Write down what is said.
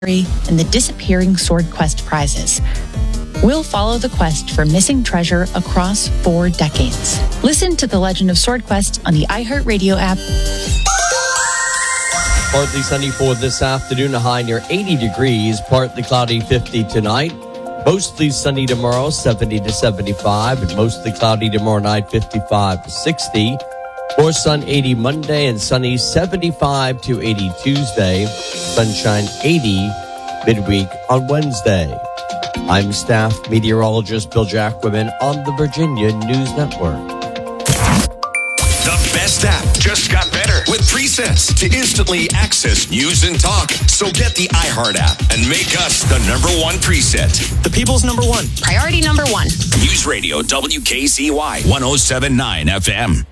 and the disappearing Sword Quest prizes. We'll follow the quest for missing treasure across 4 decades. Listen to The Legend of Sword Quest on the iHeartRadio app. Partly sunny for this afternoon, a high near 80 degrees, partly cloudy 50 tonight. Mostly sunny tomorrow, 70 to 75, and mostly cloudy tomorrow night, 55 to 60. More sun, 80 Monday, and sunny 75 to 80 Tuesday. Sunshine 80 midweek on Wednesday. I'm staff meteorologist Bill Jacquemin on the Virginia News Network. The best app just got better with presets to instantly access news and talk. So get the iHeart app and make us the #1 preset. The people's #1. Priority #1. News Radio WKZY 107.9 FM.